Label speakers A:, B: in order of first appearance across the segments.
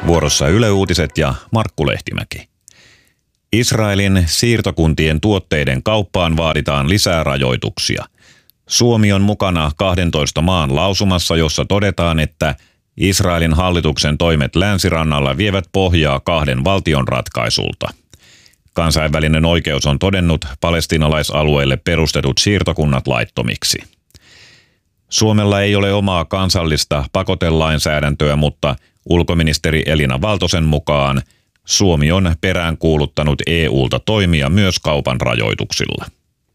A: Vuorossa Yle Uutiset ja Markku Lehtimäki. Israelin siirtokuntien tuotteiden kauppaan vaaditaan lisää rajoituksia. Suomi on mukana 12 maan lausumassa, jossa todetaan, että Israelin hallituksen toimet länsirannalla vievät pohjaa kahden valtion ratkaisulta. Kansainvälinen oikeus on todennut palestiinalaisalueille perustetut siirtokunnat laittomiksi. Suomella ei ole omaa kansallista pakotelainsäädäntöä, mutta ulkoministeri Elina Valtosen mukaan Suomi on peräänkuuluttanut EUlta toimia myös kaupan rajoituksilla.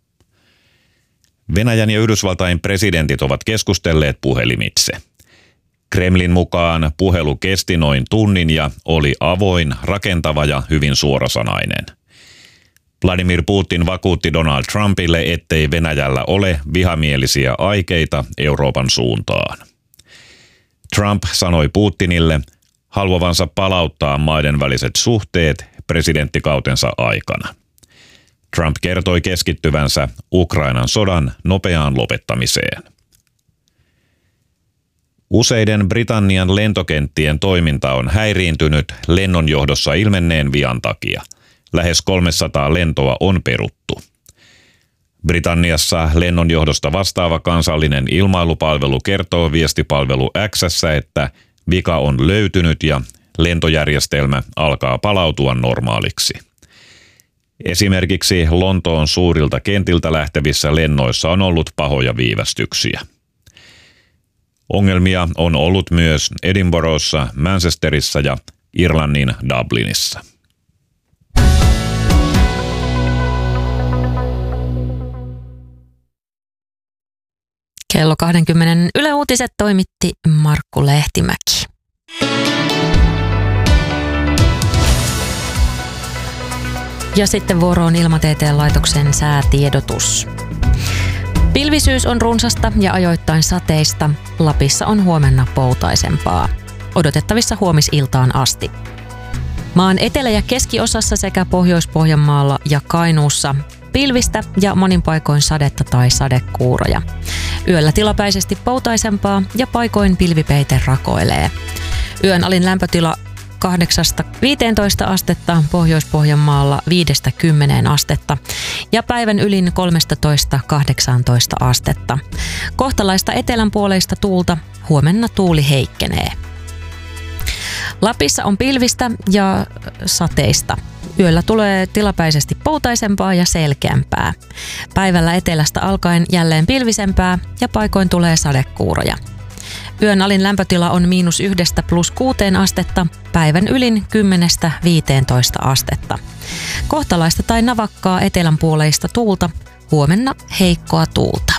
A: Venäjän ja Yhdysvaltain presidentit ovat keskustelleet puhelimitse. Kremlin mukaan puhelu kesti noin tunnin ja oli avoin, rakentava ja hyvin suorasanainen. Vladimir Putin vakuutti Donald Trumpille, ettei Venäjällä ole vihamielisiä aikeita Euroopan suuntaan. Trump sanoi Putinille haluavansa palauttaa maiden väliset suhteet presidenttikautensa aikana. Trump kertoi keskittyvänsä Ukrainan sodan nopeaan lopettamiseen. Useiden Britannian lentokenttien toiminta on häiriintynyt lennonjohdossa ilmenneen vian takia. Lähes 300 lentoa on peruttu. Britanniassa lennonjohdosta vastaava kansallinen ilmailupalvelu kertoo viestipalvelu X:ssä, että vika on löytynyt ja lentojärjestelmä alkaa palautua normaaliksi. Esimerkiksi Lontoon suurilta kentiltä lähtevissä lennoissa on ollut pahoja viivästyksiä. Ongelmia on ollut myös Edinburghissa, Manchesterissa ja Irlannin Dublinissa.
B: Kello 20 Yle Uutiset toimitti Markku Lehtimäki. Ja sitten vuoroon Ilmatieteen laitoksen säätiedotus. Pilvisyys on runsasta ja ajoittain sateista. Lapissa on huomenna poutaisempaa. Odotettavissa huomisiltaan asti. Maan etelä- ja keskiosassa sekä Pohjois-Pohjanmaalla ja Kainuussa pilvistä ja monin paikoin sadetta tai sadekuuroja. Yöllä tilapäisesti poutaisempaa ja paikoin pilvipeite rakoilee. Yön alin lämpötila 8-15 astetta, Pohjois-Pohjanmaalla 5-10 astetta ja päivän ylin 13-18 astetta. Kohtalaista etelänpuoleista tuulta, huomenna tuuli heikkenee. Lapissa on pilvistä ja sateista. Yöllä tulee tilapäisesti poutaisempaa ja selkeämpää. Päivällä etelästä alkaen jälleen pilvisempää ja paikoin tulee sadekuuroja. Yön alin lämpötila on -1 +6 astetta, päivän ylin 10-15 astetta. Kohtalaista tai navakkaa etelänpuoleista tuulta, huomenna heikkoa tuulta.